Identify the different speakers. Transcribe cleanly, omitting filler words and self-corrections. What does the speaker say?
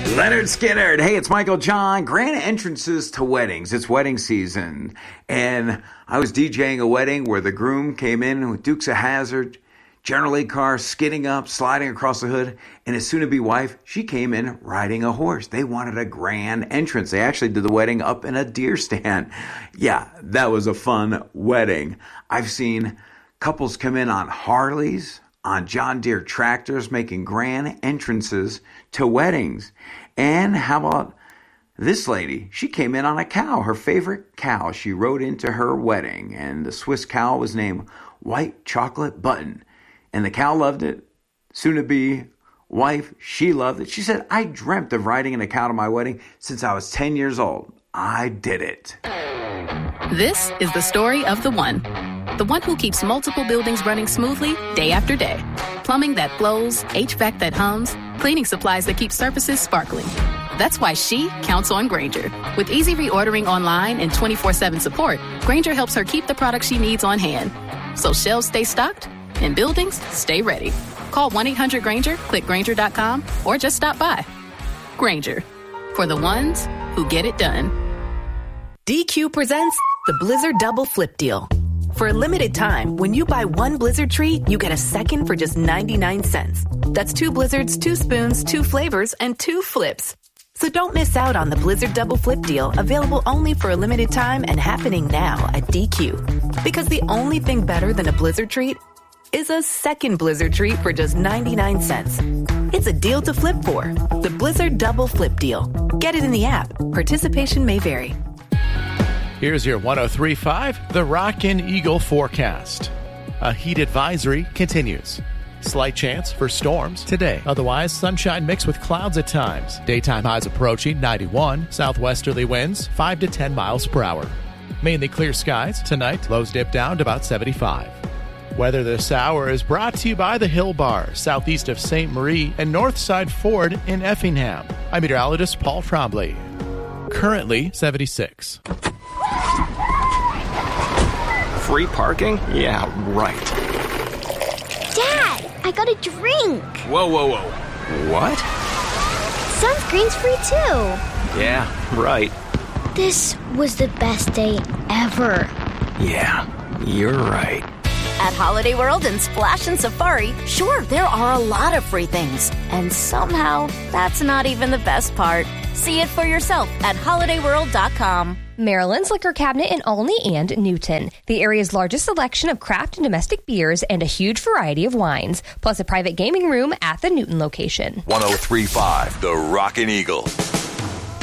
Speaker 1: Leonard Skinner. Hey, it's Michael John. Grand entrances to weddings. It's wedding season. And I was DJing a wedding where the groom came in with Dukes of Hazzard, General Lee car, skidding up, sliding across the hood. And his soon-to-be wife, she came in riding a horse. They wanted a grand entrance. They actually did the wedding up in a deer stand. Yeah, that was a fun wedding. I've seen couples come in on Harleys, on John Deere tractors, making grand entrances to weddings. And how about this lady? She came in on a cow, her favorite cow. She rode into her wedding, and the Swiss cow was named White Chocolate Button. And the cow loved it. Soon-to-be wife, she loved it. She said, I dreamt of riding in a cow to my wedding since I was 10 years old. I did it.
Speaker 2: This is the story of the one who keeps multiple buildings running smoothly day after day. Plumbing that flows, HVAC that hums, cleaning supplies that keep surfaces sparkling. That's why she counts on Grainger. With easy reordering online and 24/7 support, Grainger helps her keep the products she needs on hand. So shelves stay stocked and buildings stay ready. Call 1-800-GRAINGER, click Grainger.com, or just stop by. Grainger, for the ones who get it done.
Speaker 3: DQ presents the Blizzard Double Flip Deal. For a limited time, when you buy one Blizzard treat, you get a second for just 99 cents. That's 2 Blizzards, 2 spoons, 2 flavors, and 2 flips. So don't miss out on the Blizzard Double Flip Deal, available only for a limited time and happening now at DQ. Because the only thing better than a Blizzard treat is a second Blizzard treat for just 99 cents. It's a deal to flip for. The Blizzard Double Flip Deal. Get it in the app. Participation may vary.
Speaker 4: Here's your 103.5, the Rockin' Eagle forecast. A heat advisory continues. Slight chance for storms today. Otherwise, sunshine mixed with clouds at times. Daytime highs approaching 91. Southwesterly winds 5 to 10 miles per hour. Mainly clear skies tonight. Lows dip down to about 75. Weather this hour is brought to you by the Hill Bar, southeast of St. Marie and Northside Ford in Effingham. I'm meteorologist Paul Trombley. Currently 76.
Speaker 5: Free parking? Yeah, right.
Speaker 6: Dad, I got a drink.
Speaker 5: Whoa. What?
Speaker 6: Sunscreen's free too.
Speaker 5: Yeah, right.
Speaker 6: This was the best day ever.
Speaker 5: Yeah, you're right.
Speaker 7: At Holiday World and Splash and Safari, sure, there are a lot of free things. And somehow, that's not even the best part. See it for yourself at holidayworld.com.
Speaker 8: Maryland's Liquor Cabinet in Olney and Newton. The area's largest selection of craft and domestic beers and a huge variety of wines. Plus a private gaming room at the Newton location.
Speaker 9: 103.5, the Rockin' Eagle.